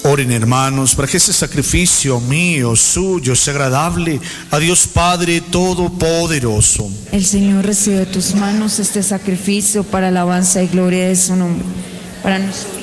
Oren, hermanos, para que ese sacrificio mío, suyo, sea agradable a Dios Padre Todopoderoso. El Señor recibe de tus manos este sacrificio para alabanza y gloria de su nombre, para nosotros